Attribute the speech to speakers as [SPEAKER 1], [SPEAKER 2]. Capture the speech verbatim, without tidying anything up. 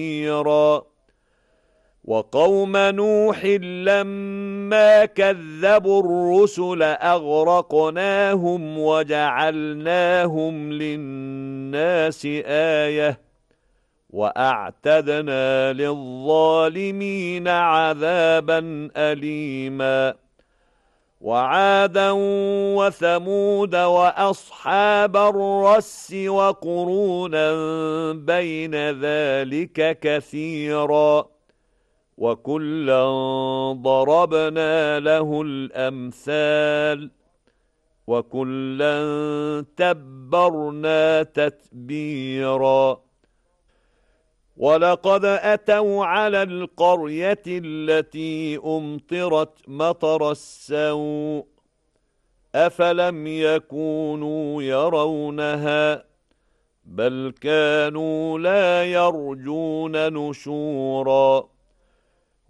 [SPEAKER 1] كثيرا. وقوم نوح لما كذبوا الرسل أغرقناهم وجعلناهم للناس آية وأعتدنا للظالمين عذابا أليما. وعادا وثمود وأصحاب الرس وقرونا بين ذلك كثيرا، وكلا ضربنا له الأمثال، وكلا تبرنا تتبيرا. ولقد أتوا على القرية التي أمطرت مطر السوء أفلم يكونوا يرونها بل كانوا لا يرجون نشورا.